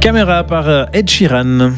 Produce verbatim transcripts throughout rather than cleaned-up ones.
Caméra par Ed Sheeran.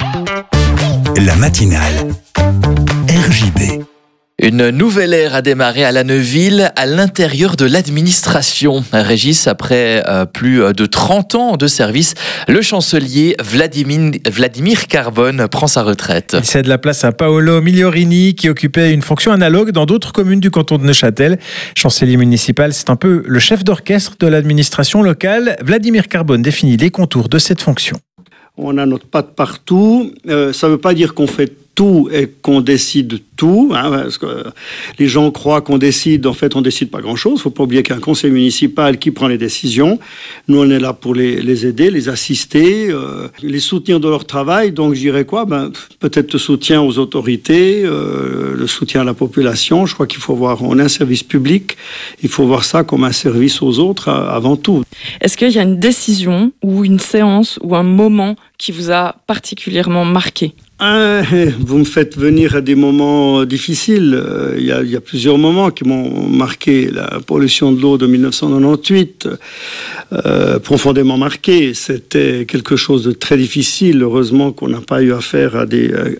La matinale R J B. Une nouvelle ère a démarré à La Neuville, à l'intérieur de l'administration. Régis, après euh, plus de trente ans de service, le chancelier Vladimir, Vladimir Carbone prend sa retraite. Il cède la place à Paolo Migliorini, qui occupait une fonction analogue dans d'autres communes du canton de Neuchâtel. Chancelier municipal, c'est un peu le chef d'orchestre de l'administration locale. Vladimir Carbone définit les contours de cette fonction. On a notre patte partout. Euh, ça ne veut pas dire qu'on fait tout et qu'on décide tout, hein, parce que les gens croient qu'on décide. En fait, on décide pas grand-chose. Il ne faut pas oublier qu'il y a un conseil municipal qui prend les décisions. Nous, on est là pour les, les aider, les assister, euh, les soutenir dans leur travail. Donc, je dirais quoi ben, peut-être le soutien aux autorités, euh, le soutien à la population. Je crois qu'il faut voir, on est un service public, il faut voir ça comme un service aux autres avant tout. Est-ce qu'il y a une décision ou une séance ou un moment qui vous a particulièrement marqué ? Ah, vous me faites venir à des moments difficiles. Euh, il y a, il y a plusieurs moments qui m'ont marqué. La pollution de l'eau de mille neuf cent quatre-vingt-dix-huit, euh, profondément marqué. C'était quelque chose de très difficile. Heureusement qu'on n'a pas eu affaire à des, euh,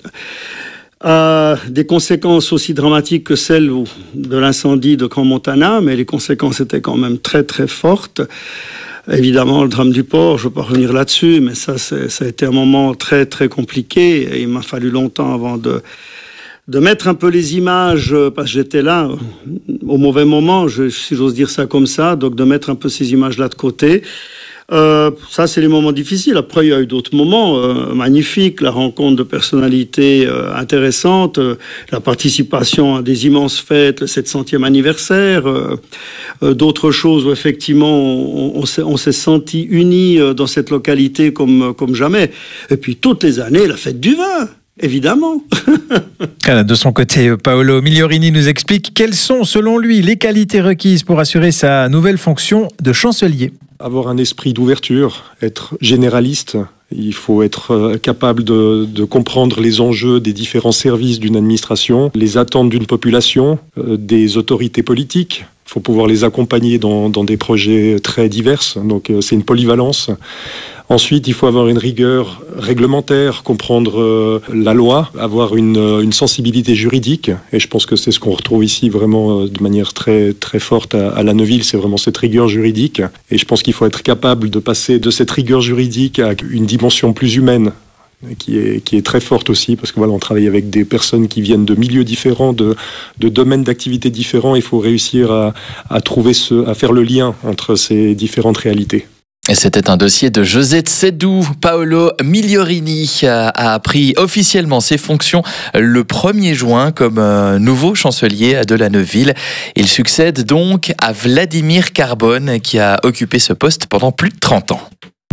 à des conséquences aussi dramatiques que celles de l'incendie de Crans-Montana, mais les conséquences étaient quand même très très fortes. Évidemment, le drame du port, je ne vais pas revenir là-dessus, mais ça, c'est, ça a été un moment très, très compliqué. Et il m'a fallu longtemps avant de, de mettre un peu les images, parce que j'étais là au mauvais moment, je, si j'ose dire ça comme ça, donc de mettre un peu ces images-là de côté. Euh, ça, c'est les moments difficiles. Après, il y a eu d'autres moments euh, magnifiques, la rencontre de personnalités euh, intéressantes, euh, la participation à des immenses fêtes, le sept centième anniversaire, euh, euh, d'autres choses où effectivement on, on, s'est, on s'est senti unis euh, dans cette localité comme, comme jamais. Et puis toutes les années, la fête du vin. Évidemment. De son côté, Paolo Migliorini nous explique quelles sont, selon lui, les qualités requises pour assurer sa nouvelle fonction de chancelier. Avoir un esprit d'ouverture, être généraliste. Il faut être capable de, de comprendre les enjeux des différents services d'une administration, les attentes d'une population, euh, des autorités politiques. Il faut pouvoir les accompagner dans, dans des projets très divers. Donc euh, c'est une polyvalence. Ensuite, il faut avoir une rigueur réglementaire, comprendre euh, la loi, avoir une, une sensibilité juridique. Et je pense que c'est ce qu'on retrouve ici vraiment euh, de manière très, très forte à, à La Neuville. C'est vraiment cette rigueur juridique. Et je pense qu'il faut être capable de passer de cette rigueur juridique à une dimension plus humaine, qui est, qui est très forte aussi, parce que voilà, on travaille avec des personnes qui viennent de milieux différents, de, de domaines d'activité différents. Il faut réussir à, à trouver ce, à faire le lien entre ces différentes réalités. Et c'était un dossier de José Tsedou. Paolo Migliorini a pris officiellement ses fonctions le premier juin comme nouveau chancelier de La Neuville. Il succède donc à Vladimir Carbone qui a occupé ce poste pendant plus de trente ans.